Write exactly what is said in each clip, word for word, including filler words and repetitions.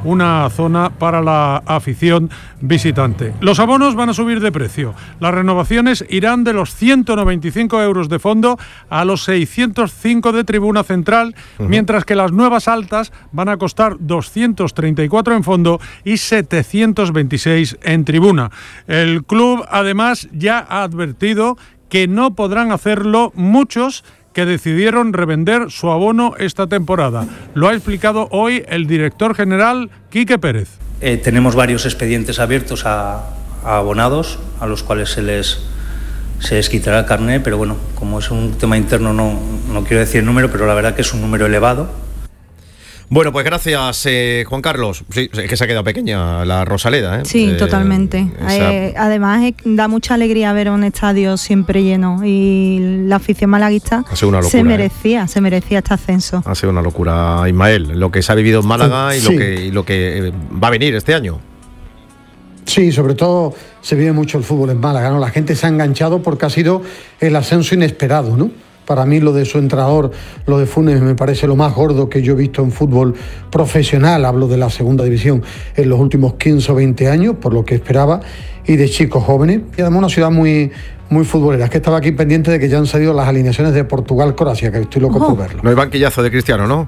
una zona para la afición visitante. Los abonos van a subir de precio. Las renovaciones irán de los ciento noventa y cinco euros de fondo a los seiscientos cinco de tribuna central, uh-huh. mientras que las nuevas altas van a costar doscientos treinta y cuatro en fondo y setecientos veintiséis en tribuna. El club además ya ha advertido que no podrán hacerlo muchos que decidieron revender su abono esta temporada. Lo ha explicado hoy el director general Quique Pérez. Eh, tenemos varios expedientes abiertos a, a abonados, a los cuales se les, se les quitará el carné, pero bueno, como es un tema interno no, no quiero decir el número, pero la verdad que es un número elevado. Bueno, pues gracias, eh, Juan Carlos. Sí, es que se ha quedado pequeña la Rosaleda, ¿eh? Sí, eh, totalmente. Esa... Eh, además, eh, da mucha alegría ver un estadio siempre lleno y la afición malaguista ha sido una locura, se merecía, ¿eh? se merecía este ascenso. Ha sido una locura, Ismael, lo que se ha vivido en Málaga sí. y, lo que, y lo que va a venir este año. Sí, sobre todo se vive mucho el fútbol en Málaga, ¿no? La gente se ha enganchado porque ha sido el ascenso inesperado, ¿no? Para mí lo de su entrenador, lo de Funes, me parece lo más gordo que yo he visto en fútbol profesional, hablo de la segunda división, en los últimos quince o veinte años, por lo que esperaba, y de chicos jóvenes. Y además una ciudad muy, muy futbolera. Es que estaba aquí pendiente de que ya han salido las alineaciones de Portugal-Croacia, que estoy loco oh. por verlo. No hay banquillazo de Cristiano, ¿no?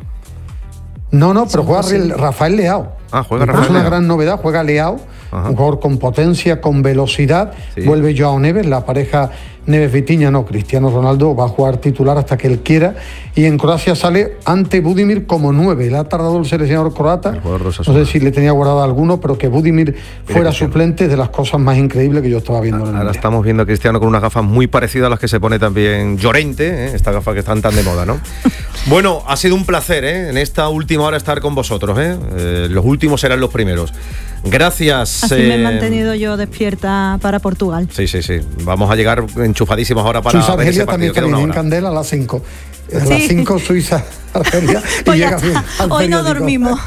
No, no, pero juega sí. Rafael Leao. Ah, juega Rafael Es una Leao. gran novedad, juega Leao, Ajá. un jugador con potencia, con velocidad. Sí. Vuelve Joao Neves, la pareja Neves-Vitiña, no, Cristiano Ronaldo va a jugar titular hasta que él quiera. Y en Croacia sale ante Budimir como nueve. Le ha tardado el seleccionador croata. El no sé si le tenía guardado alguno, pero que Budimir fuera suplente es de las cosas más increíbles que yo estaba viendo. Ahora en el estamos viendo a Cristiano con unas gafas muy parecidas a las que se pone también Llorente, ¿eh? Estas gafas que están tan de moda, ¿no? Bueno, ha sido un placer, ¿eh? En esta última hora estar con vosotros, ¿eh? Eh, los últimos serán los primeros. Gracias. Así eh... me he mantenido yo despierta para Portugal. Sí, sí, sí. Vamos a llegar enchufadísimos ahora para Suiza, ver Argelia ese partido. también está en Candela a las cinco. A las cinco Suiza, Argelia y Hoy, llega bien al hoy no periódico. dormimos.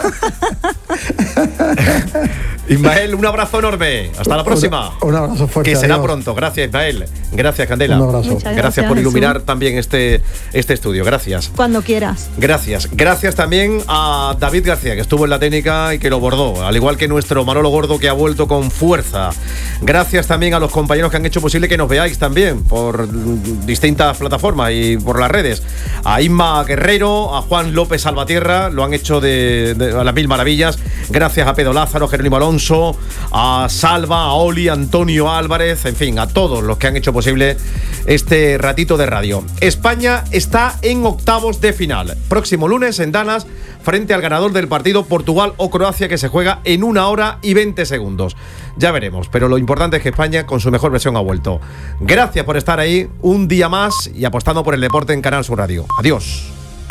Ismael, un abrazo enorme. Hasta la próxima. Un, un abrazo fuerte. Que será adiós. pronto. Gracias, Ismael. Gracias, Candela. Un abrazo. Muchas gracias, gracias por iluminar Jesús. también este, este estudio. Gracias. Cuando quieras. Gracias. Gracias también a David García, que estuvo en la técnica y que lo bordó, al igual que nuestro Manolo Gordo, que ha vuelto con fuerza. Gracias también a los compañeros que han hecho posible que nos veáis también por distintas plataformas y por las redes. A Inma Guerrero, a Juan López Salvatierra, lo han hecho de, de a las mil maravillas. Gracias a Pedro Lázaro, Jerónimo Alonso, a Salva, a Oli, a Antonio Álvarez, en fin, a todos los que han hecho posible este ratito de radio. España está en octavos de final. Próximo lunes en Danas, frente al ganador del partido Portugal o Croacia, que se juega en una hora y veinte segundos. Ya veremos, pero lo importante es que España con su mejor versión ha vuelto. Gracias por estar ahí un día más y apostando por el deporte en Canal Sur Radio. Adiós.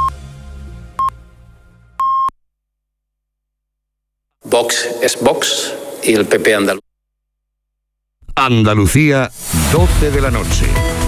Vox es Vox y el P P andaluz. Andalucía, doce de la noche.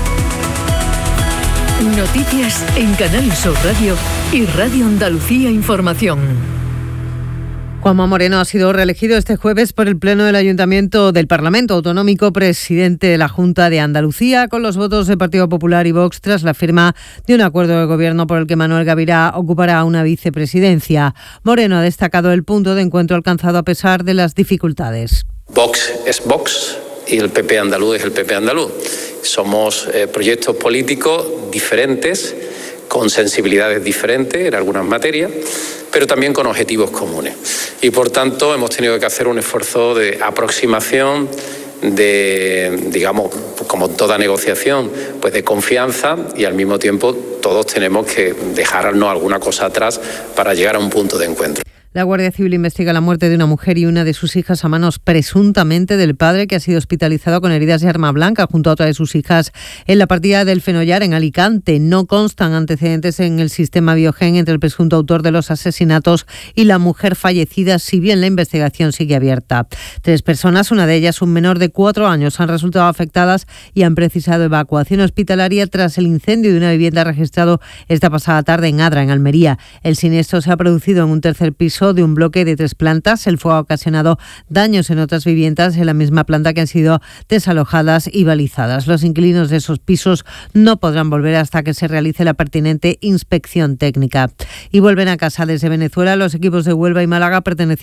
Noticias en Canal Sur Radio y Radio Andalucía Información. Juanma Moreno ha sido reelegido este jueves por el Pleno del Ayuntamiento del Parlamento Autonómico, presidente de la Junta de Andalucía, con los votos del Partido Popular y Vox tras la firma de un acuerdo de gobierno por el que Manuel Gavirá ocupará una vicepresidencia. Moreno ha destacado el punto de encuentro alcanzado a pesar de las dificultades. Vox es Vox y el P P andaluz es el P P andaluz. Somos eh, proyectos políticos diferentes, con sensibilidades diferentes en algunas materias, pero también con objetivos comunes. Y por tanto hemos tenido que hacer un esfuerzo de aproximación, de, digamos, como toda negociación, pues de confianza, y al mismo tiempo todos tenemos que dejarnos alguna cosa atrás para llegar a un punto de encuentro. La Guardia Civil investiga la muerte de una mujer y una de sus hijas a manos presuntamente del padre, que ha sido hospitalizado con heridas de arma blanca junto a otra de sus hijas en la partida del Fenollar, en Alicante. No constan antecedentes en el sistema Biogen entre el presunto autor de los asesinatos y la mujer fallecida, si bien la investigación sigue abierta. Tres personas, una de ellas un menor de cuatro años, han resultado afectadas y han precisado evacuación hospitalaria tras el incendio de una vivienda registrado esta pasada tarde en Adra, en Almería. El siniestro se ha producido en un tercer piso de un bloque de tres plantas. El fuego ha ocasionado daños en otras viviendas en la misma planta que han sido desalojadas y balizadas. Los inquilinos de esos pisos no podrán volver hasta que se realice la pertinente inspección técnica. Y vuelven a casa desde Venezuela los equipos de Huelva y Málaga pertenecientes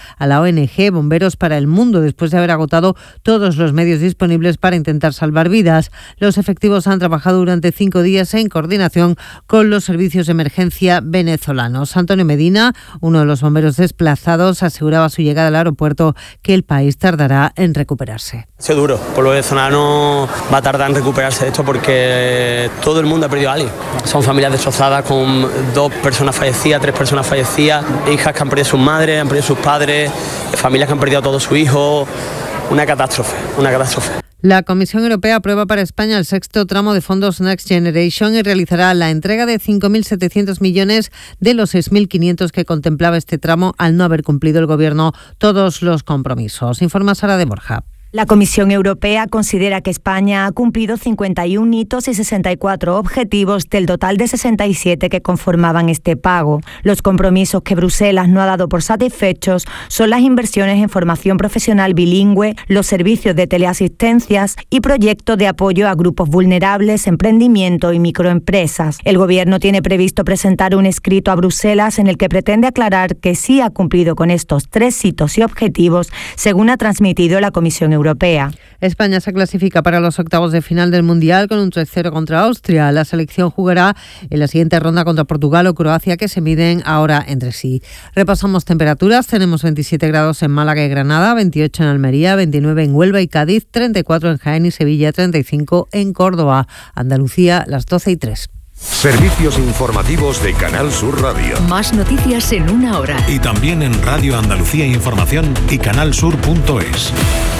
a la O N G Bomberos para el Mundo después de haber agotado todos los medios disponibles para intentar salvar vidas. Los efectivos han trabajado durante cinco días en coordinación con los servicios de emergencia venezolanos. Antonio Medina, uno de los bomberos desplazados, aseguraba a su llegada al aeropuerto que el país tardará en recuperarse. Ha sido duro. El pueblo venezolano va a tardar en recuperarse de esto porque todo el mundo ha perdido a alguien. Son familias destrozadas con dos personas fallecidas, tres personas fallecidas, hijas que han perdido sus madres, han perdido sus padres, familias que han perdido a todos sus hijos. Una catástrofe, una catástrofe. La Comisión Europea aprueba para España el sexto tramo de fondos Next Generation y realizará la entrega de cinco mil setecientos millones de los seis mil quinientos que contemplaba este tramo al no haber cumplido el Gobierno todos los compromisos. Informa Sara de Borja. La Comisión Europea considera que España ha cumplido cincuenta y un hitos y sesenta y cuatro objetivos del total de sesenta y siete que conformaban este pago. Los compromisos que Bruselas no ha dado por satisfechos son las inversiones en formación profesional bilingüe, los servicios de teleasistencias y proyectos de apoyo a grupos vulnerables, emprendimiento y microempresas. El Gobierno tiene previsto presentar un escrito a Bruselas en el que pretende aclarar que sí ha cumplido con estos tres hitos y objetivos, según ha transmitido la Comisión Europea. Europea. España se clasifica para los octavos de final del Mundial con un tres cero contra Austria. La selección jugará en la siguiente ronda contra Portugal o Croacia, que se miden ahora entre sí. Repasamos temperaturas. Tenemos veintisiete grados en Málaga y Granada, veintiocho en Almería, veintinueve en Huelva y Cádiz, treinta y cuatro en Jaén y Sevilla, treinta y cinco en Córdoba. Andalucía, las doce y tres. Servicios informativos de Canal Sur Radio. Más noticias en una hora. Y también en Radio Andalucía Información y canalsur punto es.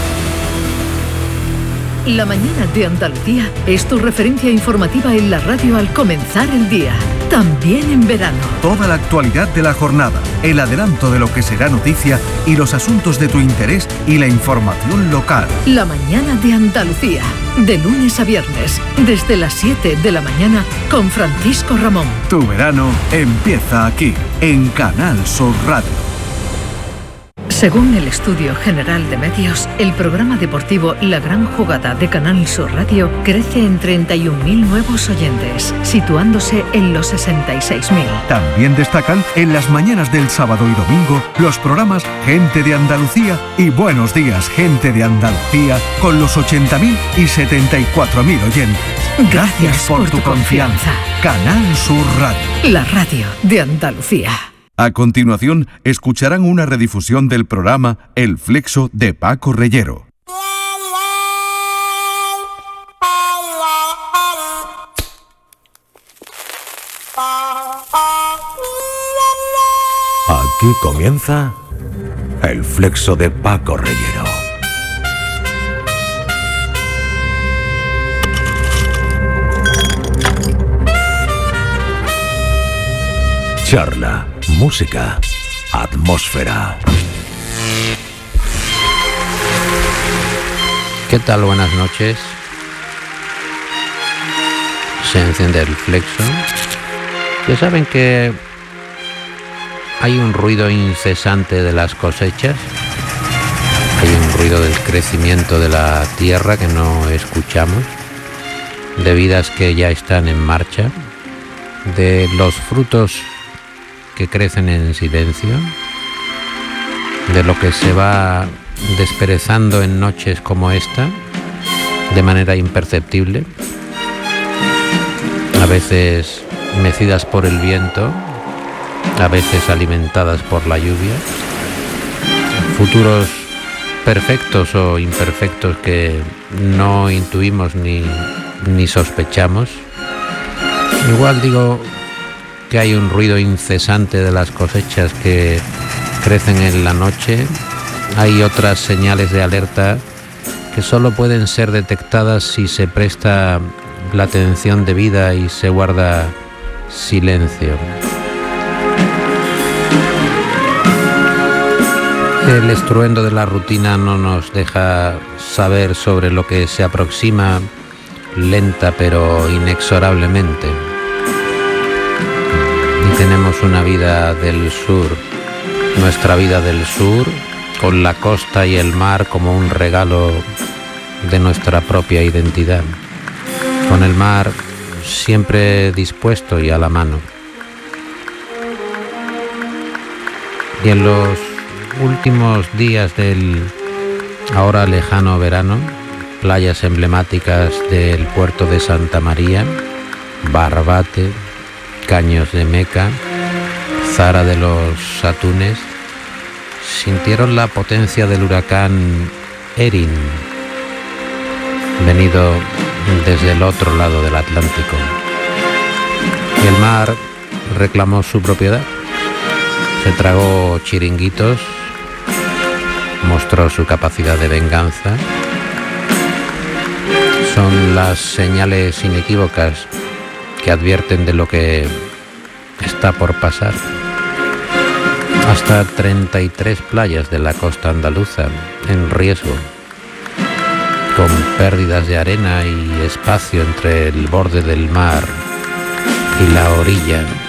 La mañana de Andalucía es tu referencia informativa en la radio al comenzar el día, también en verano. Toda la actualidad de la jornada, el adelanto de lo que será noticia y los asuntos de tu interés y la información local. La mañana de Andalucía, de lunes a viernes, desde las siete de la mañana con Francisco Ramón. Tu verano empieza aquí, en Canal Sur Radio. Según el Estudio General de Medios, el programa deportivo La Gran Jugada de Canal Sur Radio crece en treinta y un mil nuevos oyentes, situándose en los sesenta y seis mil. También destacan en las mañanas del sábado y domingo los programas Gente de Andalucía y Buenos Días, Gente de Andalucía, con los ochenta mil y setenta y cuatro mil oyentes. Gracias, Gracias por, por tu confianza. confianza. Canal Sur Radio. La radio de Andalucía. A continuación, escucharán una redifusión del programa El Flexo de Paco Reyero. Aquí comienza El Flexo de Paco Reyero. Charla, música, atmósfera. ¿Qué tal? Buenas noches. Se enciende el flexo. Ya saben que hay un ruido incesante de las cosechas. Hay un ruido del crecimiento de la tierra que no escuchamos, de vidas que ya están en marcha, de los frutos que crecen en silencio, de lo que se va desperezando en noches como esta, de manera imperceptible, a veces mecidas por el viento, a veces alimentadas por la lluvia, futuros perfectos o imperfectos que no intuimos ni, ni sospechamos. Igual digo que hay un ruido incesante de las cosechas que crecen en la noche. Hay otras señales de alerta que solo pueden ser detectadas si se presta la atención debida y se guarda silencio. El estruendo de la rutina no nos deja saber sobre lo que se aproxima lenta pero inexorablemente. Y tenemos una vida del sur, nuestra vida del sur, con la costa y el mar como un regalo de nuestra propia identidad, con el mar siempre dispuesto y a la mano. Y en los últimos días del ahora lejano verano, playas emblemáticas del puerto de Santa María, Barbate, Caños de Meca, Zara de los Atunes, sintieron la potencia del huracán Erin, venido desde el otro lado del Atlántico. Y el mar reclamó su propiedad, se tragó chiringuitos, mostró su capacidad de venganza. Son las señales inequívocas que advierten de lo que está por pasar. Hasta treinta y tres playas de la costa andaluza en riesgo, con pérdidas de arena y espacio entre el borde del mar y la orilla.